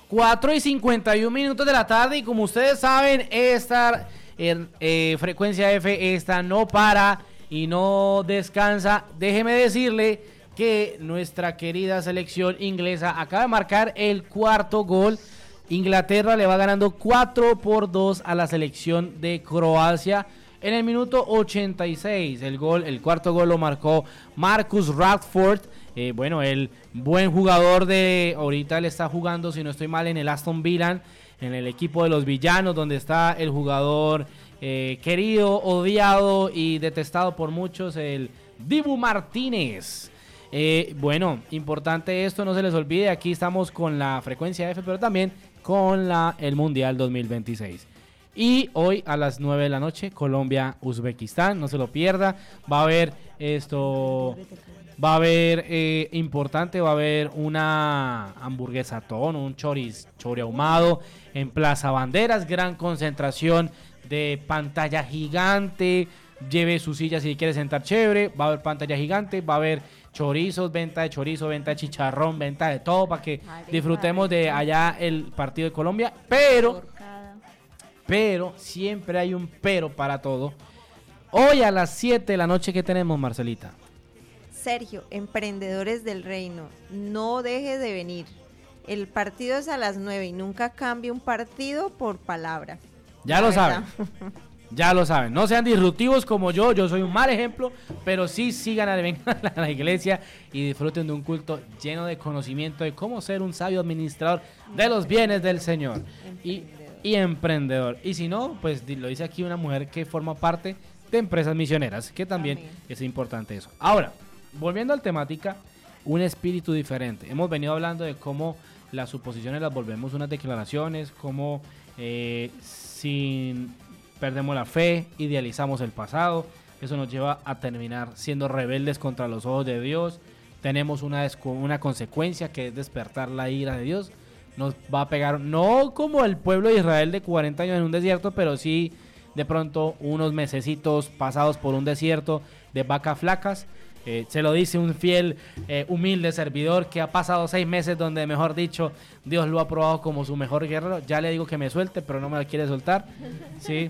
4:51 de la tarde, y como ustedes saben, esta Frecuencia F, esta no para y no descansa. Déjeme decirle que nuestra querida selección inglesa acaba de marcar el cuarto gol. Inglaterra le va ganando 4-2 a la selección de Croacia en el minuto 86. El cuarto gol lo marcó Marcus Rashford. Bueno, el buen jugador de ahorita él está jugando, si no estoy mal, en el Aston Villa, en el equipo de los villanos, donde está el jugador querido, odiado y detestado por muchos, el Dibu Martínez. Bueno, importante esto, no se les olvide, aquí estamos con la Frecuencia F, pero también con el Mundial 2026. Y hoy a las 9 de la noche, Colombia-Uzbekistán, no se lo pierda. Va a haber importante, va a haber una hamburguesatón, un chori ahumado en Plaza Banderas, gran concentración de pantalla gigante. Lleve su silla si quiere sentar chévere, va a haber pantalla gigante, va a haber chorizos, venta de chorizo, venta de chicharrón, venta de todo para que disfrutemos de allá el partido de Colombia, pero siempre hay un pero para todo. Hoy a las 7 de la noche, ¿qué tenemos, Marcelita? Sergio, Emprendedores del Reino, no deje de venir. El partido es a las 9 y nunca cambie un partido por palabra. Ya lo saben. Ya lo saben, no sean disruptivos como yo soy un mal ejemplo, pero sí vengan a la iglesia y disfruten de un culto lleno de conocimiento de cómo ser un sabio administrador de los bienes del Señor y emprendedor. Y si no, pues lo dice aquí una mujer que forma parte de Empresas Misioneras, que también es importante eso. Ahora, volviendo al temática, un espíritu diferente. Hemos venido hablando de cómo las suposiciones las volvemos unas declaraciones, cómo perdemos la fe, idealizamos el pasado. Eso nos lleva a terminar siendo rebeldes contra los ojos de Dios. Tenemos una consecuencia, que es despertar la ira de Dios. Nos va a pegar, no como el pueblo de Israel de 40 años en un desierto, pero sí de pronto unos mesecitos pasados por un desierto de vacas flacas. Se lo dice un fiel, humilde servidor que ha pasado 6 meses donde, mejor dicho, Dios lo ha probado como su mejor guerrero. Ya le digo que me suelte, pero no me la quiere soltar, ¿sí?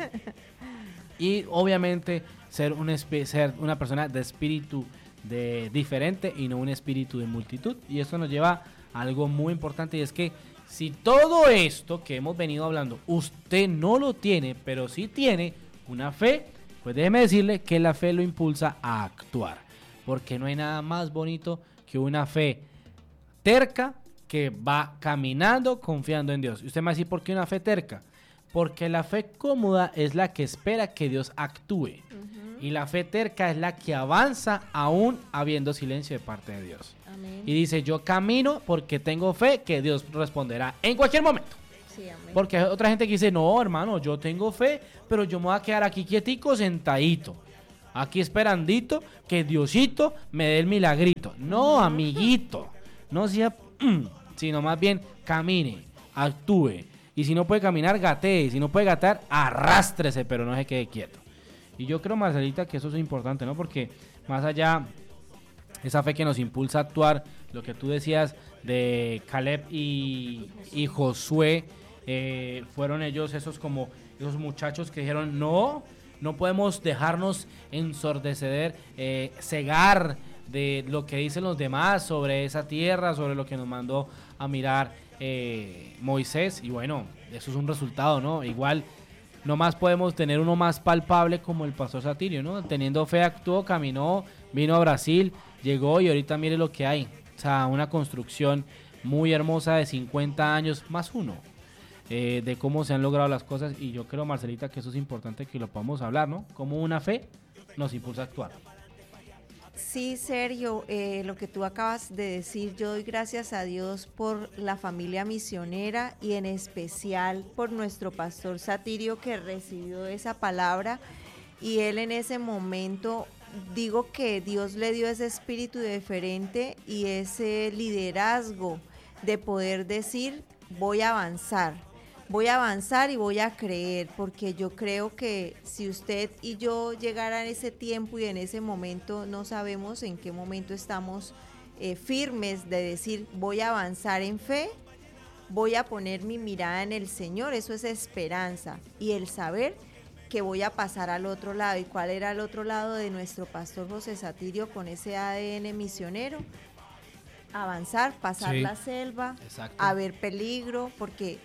Y obviamente ser una persona de espíritu diferente y no un espíritu de multitud. Y esto nos lleva a algo muy importante, y es que si todo esto que hemos venido hablando usted no lo tiene, pero sí tiene una fe, pues déjeme decirle que la fe lo impulsa a actuar. Porque no hay nada más bonito que una fe terca que va caminando confiando en Dios. Y usted me va a decir, ¿por qué una fe terca? Porque la fe cómoda es la que espera que Dios actúe. Y la fe terca es la que avanza aún habiendo silencio de parte de Dios. Amén. Y dice, yo camino porque tengo fe que Dios responderá en cualquier momento. Sí, amén. Porque hay otra gente que dice, no, hermano, yo tengo fe, pero yo me voy a quedar aquí quietico, sentadito, aquí esperandito que Diosito me dé el milagrito. No, amiguito, no sea, sino más bien camine, actúe. Y si no puede caminar, gatee. Si no puede gatear, arrástrese, pero no se quede quieto. Y yo creo, Marcelita, que eso es importante, ¿no? Porque más allá, esa fe que nos impulsa a actuar, lo que tú decías de Caleb y Josué, fueron ellos esos muchachos que dijeron, no podemos dejarnos ensordecer, cegar de lo que dicen los demás sobre esa tierra, sobre lo que nos mandó a mirar Moisés. Y bueno, eso es un resultado, ¿no? Igual, no más podemos tener uno más palpable como el pastor Satirio, ¿no? Teniendo fe actuó, caminó, vino a Brasil, llegó, y ahorita mire lo que hay. O sea, una construcción muy hermosa de 50 años más uno. De cómo se han logrado las cosas, y yo creo, Marcelita, que eso es importante que lo podamos hablar, ¿no? Cómo una fe nos impulsa a actuar. Sí, Sergio, lo que tú acabas de decir, yo doy gracias a Dios por la familia misionera y en especial por nuestro pastor Satirio, que recibió esa palabra, y él en ese momento, digo que Dios le dio ese espíritu diferente y ese liderazgo de poder decir, voy a avanzar y voy a creer, porque yo creo que si usted y yo llegara en ese tiempo y en ese momento, no sabemos en qué momento estamos firmes de decir voy a avanzar en fe, voy a poner mi mirada en el Señor, eso es esperanza, y el saber que voy a pasar al otro lado. ¿Y cuál era el otro lado de nuestro pastor José Satirio con ese ADN misionero? Avanzar, pasar la selva, exacto, a ver peligro, porque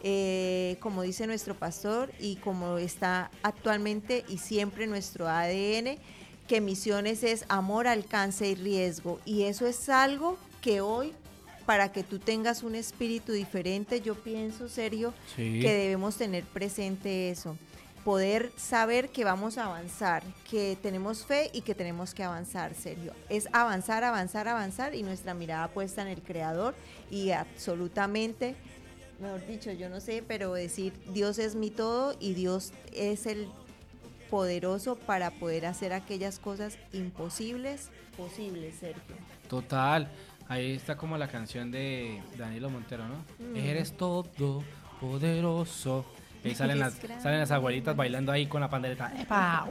como dice nuestro pastor y como está actualmente y siempre nuestro ADN, que misiones es amor, alcance y riesgo, y eso es algo que hoy, para que tú tengas un espíritu diferente, yo pienso, Sergio, que debemos tener presente eso, poder saber que vamos a avanzar, que tenemos fe y que tenemos que avanzar, Sergio. Es avanzar, avanzar, avanzar, y nuestra mirada puesta en el Creador, y absolutamente, mejor dicho, yo no sé, pero decir Dios es mi todo y Dios es el poderoso para poder hacer aquellas cosas imposibles, posibles, Sergio. Total. Ahí está como la canción de Danilo Montero, ¿no? Eres todo poderoso. Ahí salen las abuelitas bailando ahí con la pandereta. ¡Epa!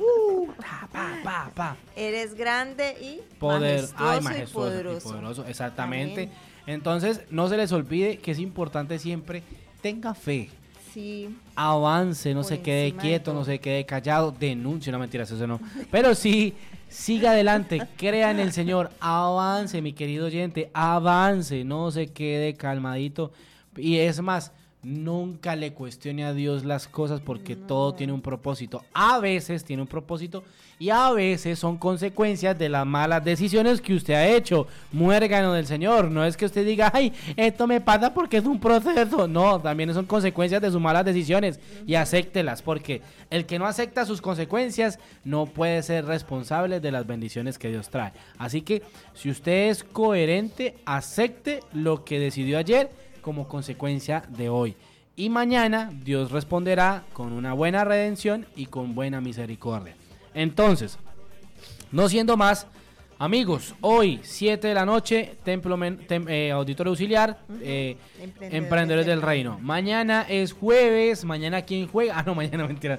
Pa, pa. Eres grande y majestuoso y poderoso. Exactamente. Amén. Entonces, no se les olvide que es importante siempre, tenga fe. Sí. Avance, no se quede quieto, no se quede callado, denuncie, no mentiras, eso no. Pero sí, siga adelante, crea en el Señor, avance, mi querido oyente, avance, no se quede calmadito. Y es más, nunca le cuestione a Dios las cosas, porque todo tiene un propósito. A veces tiene un propósito y a veces son consecuencias de las malas decisiones que usted ha hecho. Muérgano del Señor. No es que usted diga, ay, esto me pasa porque es un proceso. No, también son consecuencias de sus malas decisiones, y acéptelas, porque el que no acepta sus consecuencias no puede ser responsable de las bendiciones que Dios trae. Así que si usted es coherente, acepte lo que decidió ayer como consecuencia de hoy, y mañana Dios responderá con una buena redención y con buena misericordia. Entonces, no siendo más, amigos, hoy 7 de la noche, Auditorio Auxiliar, Emprendedores del Reino. Mañana es jueves. Mañana ¿quién juega? Ah, no, mañana mentira.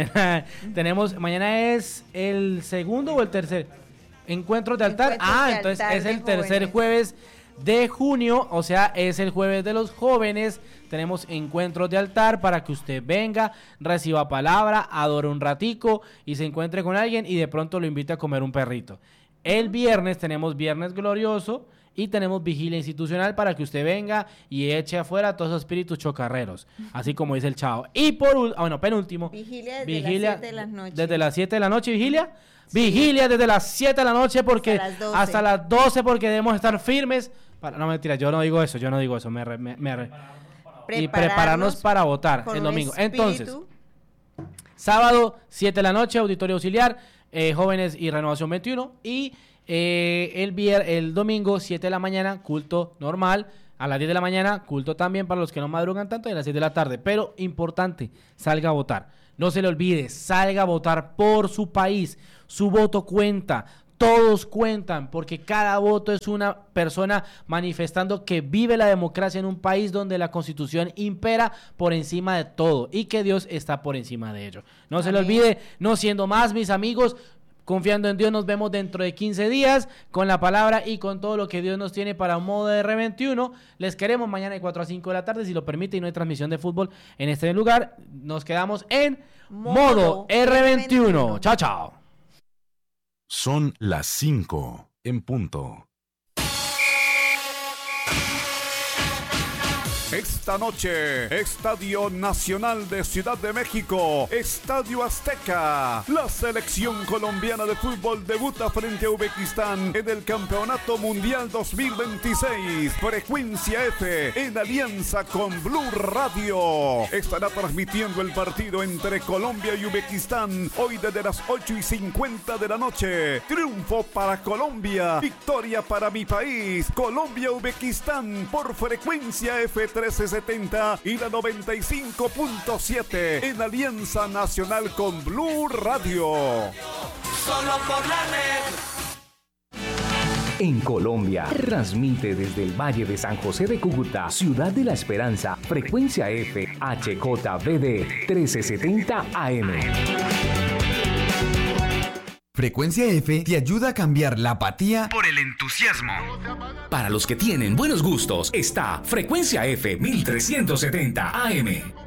Mañana es el segundo o el tercer encuentro de altar. Entonces es el tercer jueves de junio, o sea, es el jueves de los jóvenes. Tenemos encuentros de altar para que usted venga, reciba palabra, adore un ratico y se encuentre con alguien, y de pronto lo invite a comer un perrito. El viernes tenemos Viernes Glorioso y tenemos vigilia institucional para que usted venga y eche afuera todos esos espíritus chocarreros, así como dice el Chavo. Y penúltimo, vigilia desde las 7 de la noche. Desde las 7 de la noche, vigilia. Sí. Vigilia desde las 7 de la noche, porque hasta las 12, porque debemos estar firmes. No, mentira, yo no digo eso. Y prepararnos para votar el domingo. Entonces, sábado 7 de la noche, Auditorio Auxiliar, Jóvenes y Renovación 21, y el domingo 7 de la mañana, culto normal. A las 10 de la mañana, culto también para los que no madrugan tanto, y a las 6 de la tarde. Pero importante, salga a votar. No se le olvide, salga a votar por su país. Su voto cuenta. Todos cuentan, porque cada voto es una persona manifestando que vive la democracia en un país donde la Constitución impera por encima de todo y que Dios está por encima de ello. No se le olvide. No siendo más, mis amigos, confiando en Dios, nos vemos dentro de 15 días con la palabra y con todo lo que Dios nos tiene para un modo de R21. Les queremos mañana de 4 a 5 de la tarde, si lo permite, y no hay transmisión de fútbol en este lugar. Nos quedamos en modo R21. Chao, chao. Son las 5 en punto. Esta noche, Estadio Nacional de Ciudad de México, Estadio Azteca. La selección colombiana de fútbol debuta frente a Uzbekistán en el Campeonato Mundial 2026. Frecuencia F, en alianza con Blue Radio. Estará transmitiendo el partido entre Colombia y Uzbekistán hoy desde las 8:50 de la noche. Triunfo para Colombia, victoria para mi país. Colombia-Uzbekistán por Frecuencia F 1370 y la 95.7 en alianza nacional con Blue Radio. Solo por la red. En Colombia, transmite desde el Valle de San José de Cúcuta, Ciudad de la Esperanza, Frecuencia F, HJBD 1370 AM. Frecuencia F te ayuda a cambiar la apatía por el entusiasmo. Para los que tienen buenos gustos, está Frecuencia F 1370 AM.